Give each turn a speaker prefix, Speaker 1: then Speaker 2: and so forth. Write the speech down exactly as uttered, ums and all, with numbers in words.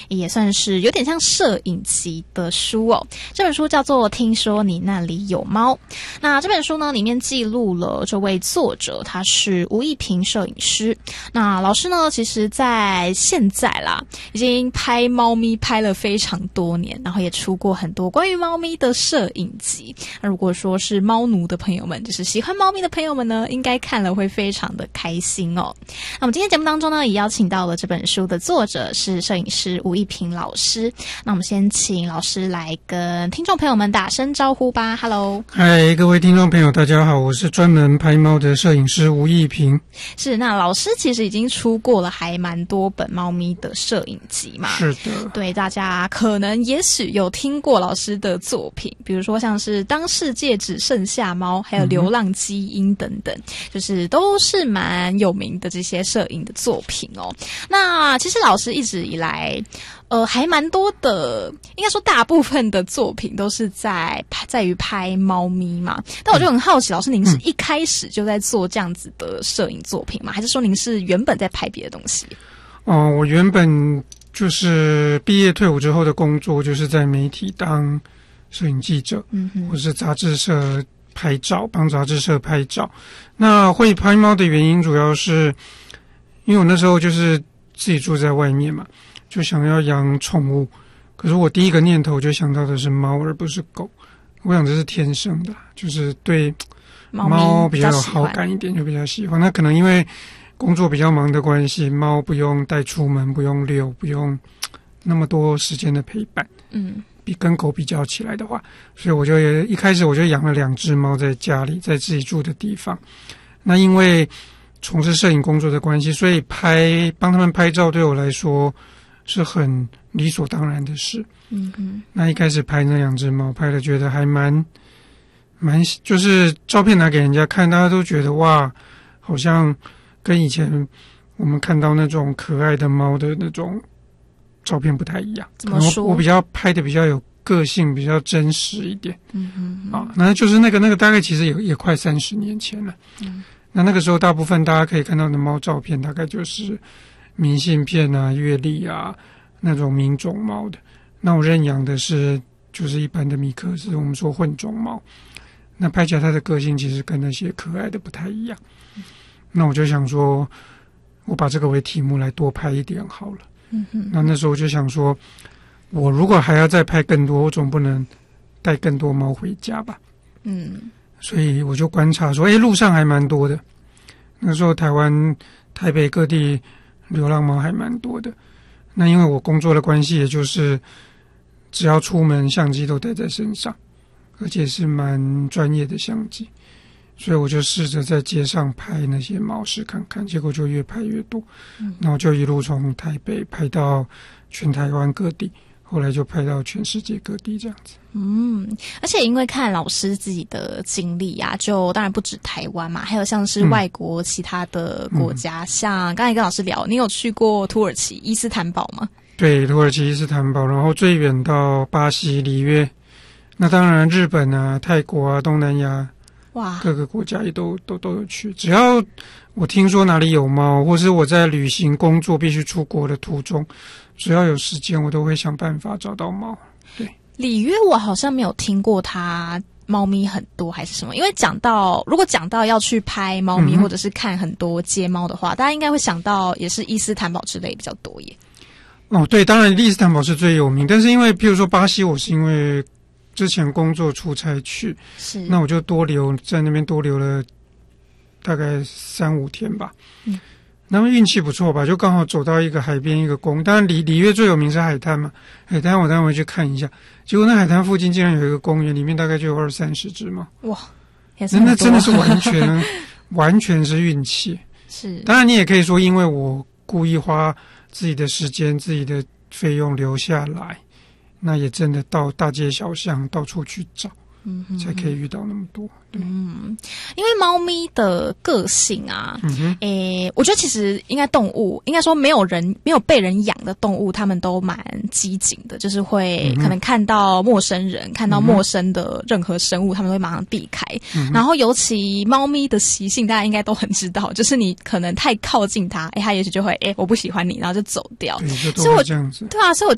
Speaker 1: 也算是有点像摄影集的书哦。这本书叫做《听说你那里有猫》。那这本书呢，里面记录了这位作者，他是吴益平摄影师。那老师呢，其实在现在啦，已经拍猫咪拍了非常多年，然后也出过很多关于猫咪的摄影集。那如果说是猫奴的朋友们，就是喜欢猫咪的朋友们呢，应该看了会非常的开心哦。那我们今天节目当中呢，也邀请到了这本书的作者是摄影师吴益平老师。那我们先请老师来跟听众朋友们打声招呼吧。 Hello，
Speaker 2: 嗨，各位听众朋友大家好，我是专门拍猫的摄影师吴益平。
Speaker 1: 是，那老师其实已经出过了还蛮多本猫咪的摄影集嘛。
Speaker 2: 是的，
Speaker 1: 对，大家可能也许有听过老师的作品，比如说像是当世界只剩下猫，还有流浪基因等等、嗯、就是都是蛮有名的这些摄影的作品哦。那其实老师一直以来呃，还蛮多的，应该说大部分的作品都是在在于拍猫咪嘛。但我就很好奇，老师您是一开始就在做这样子的摄影作品吗？还是说您是原本在拍别的东西？
Speaker 2: 哦，我原本就是毕业退伍之后的工作，就是在媒体当摄影记者，嗯哼，或是杂志社拍照，帮杂志社拍照。那会拍猫的原因，主要是因为我那时候就是自己住在外面嘛。就想要养宠物，可是我第一个念头就想到的是猫而不是狗。我想这是天生的，就是对猫比较有好感一点，就比较喜欢。那可能因为工作比较忙的关系，猫不用带出门，不用遛，不用那么多时间的陪伴，嗯，比跟狗比较起来的话，所以我就一开始我就养了两只猫在家里，在自己住的地方。那因为从事摄影工作的关系，所以拍帮他们拍照对我来说是很理所当然的事。嗯嗯，那一开始拍那两只猫，拍了觉得还蛮蛮，就是照片拿给人家看，大家都觉得哇，好像跟以前我们看到那种可爱的猫的那种照片不太一样。
Speaker 1: 怎么说？
Speaker 2: 我比较拍的比较有个性，比较真实一点。嗯嗯啊，那就是那个那个大概其实也也快三十年前了。嗯，那那个时候大部分大家可以看到的猫照片，大概就是明信片啊、月历啊那种名种猫的。那我认养的是就是一般的米克斯，我们说混种猫。那拍起来它的个性其实跟那些可爱的不太一样。那我就想说，我把这个为题目来多拍一点好了。嗯哼。那那时候我就想说，我如果还要再拍更多，我总不能带更多猫回家吧。嗯。所以我就观察说，诶，路上还蛮多的。那时候台湾台北各地流浪猫还蛮多的。那因为我工作的关系，也就是只要出门相机都带在身上，而且是蛮专业的相机，所以我就试着在街上拍那些猫试看看，结果就越拍越多。嗯，然后就一路从台北拍到全台湾各地，后来就拍到全世界各地这样子。
Speaker 1: 嗯，而且因为看老师自己的经历啊，就当然不止台湾嘛，还有像是外国其他的国家，嗯、像刚才跟老师聊，你有去过土耳其伊斯坦堡吗？
Speaker 2: 对，土耳其伊斯坦堡，然后最远到巴西里约，那当然日本啊、泰国啊、东南亚，哇，各个国家也都都都有去。只要我听说哪里有猫，或是我在旅行工作必须出国的途中，只要有时间，我都会想办法找到猫。对。
Speaker 1: 里约我好像没有听过它猫咪很多还是什么，因为讲到如果讲到要去拍猫咪、嗯、或者是看很多街猫的话，大家应该会想到也是伊斯坦堡之类比较多耶。
Speaker 2: 哦，对，当然伊斯坦堡是最有名，但是因为譬如说巴西，我是因为之前工作出差去，是那我就多留在那边多留了大概三五天吧。嗯。那么运气不错吧，就刚好走到一个海边一个公，当然里里约最有名是海滩嘛，海滩我当然会去看一下，结果那海滩附近竟然有一个公园，里面大概就有二三十只猫。哇，
Speaker 1: 也是很多。
Speaker 2: 那真的是完全完全是运气。是，当然你也可以说因为我故意花自己的时间自己的费用留下来，那也真的到大街小巷到处去找，嗯哼哼，才可以遇到那么多。对，
Speaker 1: 嗯，因为猫咪的个性啊，嗯哼，诶，我觉得其实应该动物，应该说没有人没有被人养的动物，他们都蛮机警的，就是会可能看到陌生人，嗯、看到陌生的任何生物，他们会马上避开。嗯、然后尤其猫咪的习性，大家应该都很知道，就是你可能太靠近它，诶，它也许就会诶我不喜欢你，然后就走掉。
Speaker 2: 对，就都会这样子。
Speaker 1: 对啊，所以我